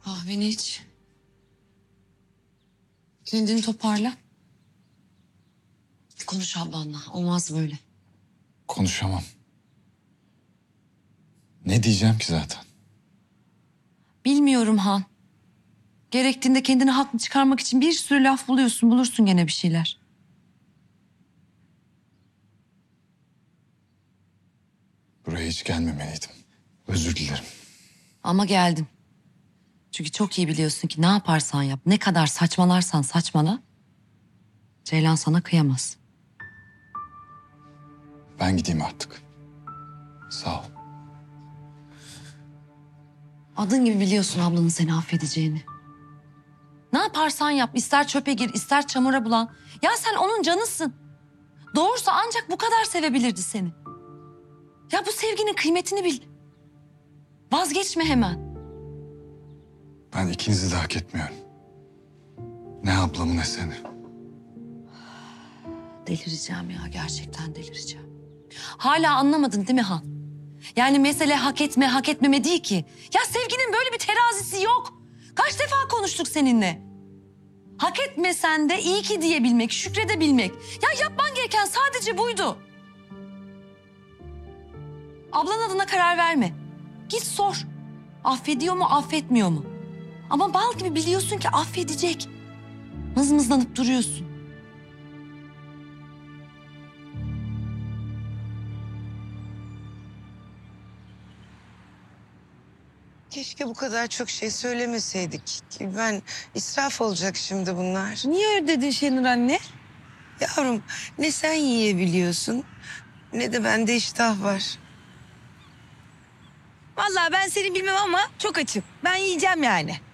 Kahveni iç. Kendini toparla. Konuş ablanla. Olmaz böyle. Konuşamam. Ne diyeceğim ki zaten? Bilmiyorum Han. Gerektiğinde kendini haklı çıkarmak için bir sürü laf buluyorsun. Bulursun gene bir şeyler. Buraya hiç gelmemeliydim. Özür dilerim. Ama geldin. Çünkü çok iyi biliyorsun ki ne yaparsan yap, ne kadar saçmalarsan saçmala, Ceylan sana kıyamaz. Ben gideyim artık. Sağ ol. Adın gibi biliyorsun ablanın seni affedeceğini. Ne yaparsan yap, ister çöpe gir, ister çamura bulan. Ya sen onun canısın. Doğursa ancak bu kadar sevebilirdi seni. Ya bu sevginin kıymetini bil. Vazgeçme hemen. Ben ikinizi de hak etmiyorum. Ne ablamı ne seni. Delireceğim ya, gerçekten delireceğim. Hala anlamadın değil mi Han? Yani mesele hak etme, hak etmeme değil ki. Ya sevginin böyle bir terazisi yok. Kaç defa konuştuk seninle. Hak etmesen de iyi ki diyebilmek, şükredebilmek. Ya yapman gereken sadece buydu. Ablan adına karar verme. Git sor. Affediyor mu, affetmiyor mu? Ama bal gibi biliyorsun ki affedecek. Mızmızlanıp duruyorsun. Keşke bu kadar çok şey söylemeseydik. Ben israf olacak şimdi bunlar. Niye öyle dedin Şenur anne? Yavrum ne sen yiyebiliyorsun ne de bende iştah var. Vallahi ben seni bilmem ama çok açım. Ben yiyeceğim yani.